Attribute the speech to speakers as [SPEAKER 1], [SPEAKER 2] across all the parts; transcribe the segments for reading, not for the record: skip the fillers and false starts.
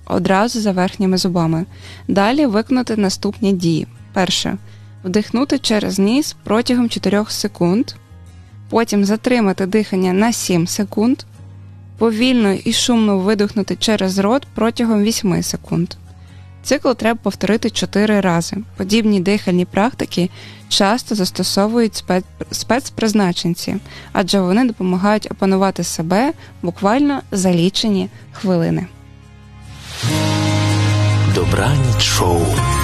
[SPEAKER 1] одразу за верхніми зубами. Далі виконати наступні дії. Перше. Вдихнути через ніс протягом 4 секунд. Потім затримати дихання на 7 секунд. Повільно і шумно видихнути через рот протягом 8 секунд. Цикл треба повторити 4 рази. Подібні дихальні практики часто застосовують спецпризначенці, адже вони допомагають опанувати себе буквально за лічені хвилини.
[SPEAKER 2] Добраніч шоу.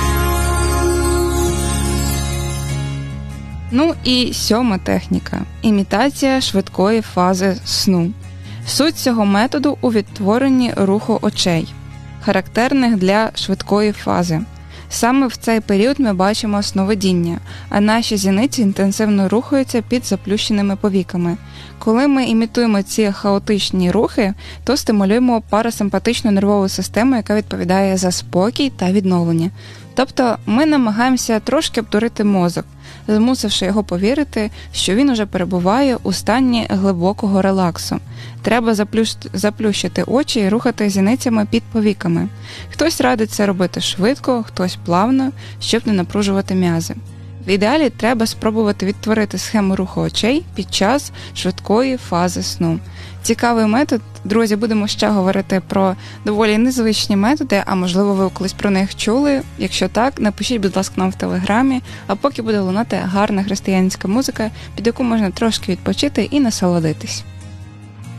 [SPEAKER 1] Ну і 7 техніка – імітація швидкої фази сну. Суть цього методу у відтворенні руху очей, характерних для швидкої фази. Саме в цей період ми бачимо сновидіння, а наші зіниці інтенсивно рухаються під заплющеними повіками. Коли ми імітуємо ці хаотичні рухи, то стимулюємо парасимпатичну нервову систему, яка відповідає за спокій та відновлення. Тобто ми намагаємося трошки обдурити мозок, змусивши його повірити, що він уже перебуває у стані глибокого релаксу. Треба заплющити очі і рухати зіницями під повіками. Хтось радить це робити швидко, хтось плавно, щоб не напружувати м'язи. В ідеалі треба спробувати відтворити схему руху очей під час швидкої фази сну. Цікавий метод. Друзі, будемо ще говорити про доволі незвичні методи, а можливо ви колись про них чули. Якщо так, напишіть, будь ласка, нам в Телеграмі, а поки буде лунати гарна християнська музика, під яку можна трошки відпочити і насолодитись.